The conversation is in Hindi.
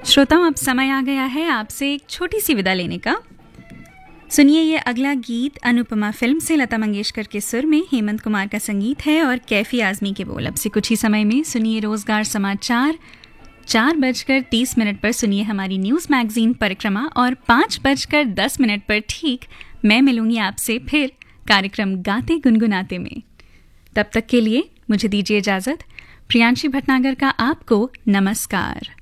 श्रोताओं, अब समय आ गया है आपसे एक छोटी सी विदा लेने का। सुनिए ये अगला गीत अनुपमा फिल्म से लता मंगेशकर के सुर में हेमंत कुमार का संगीत है और कैफी आजमी के बोल। अब से कुछ ही समय में सुनिए रोजगार समाचार। 4:30 पर सुनिए हमारी न्यूज़ मैगजीन परिक्रमा और 5:10 पर ठीक मैं मिलूंगी आपसे फिर कार्यक्रम गाते गुनगुनाते में। तब तक के लिए मुझे दीजिए इजाजत। प्रियांशी भटनागर का आपको नमस्कार।